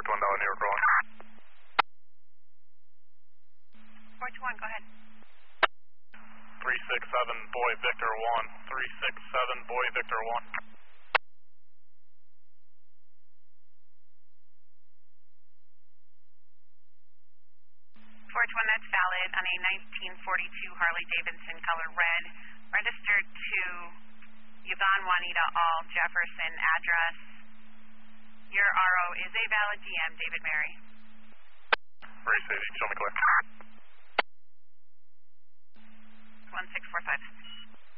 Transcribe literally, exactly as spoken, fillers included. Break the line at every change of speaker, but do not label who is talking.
Twin Dollar New York rolling.
four two one, go ahead.
three six seven Boy Victor one. three six seven Boy Victor one.
four two one, that's valid on a nineteen forty-two Harley Davidson color red, registered to Yvonne Juanita All Jefferson address. Your R O is a valid D M, David Mary.
Race eighty, show me clear.
one six four five.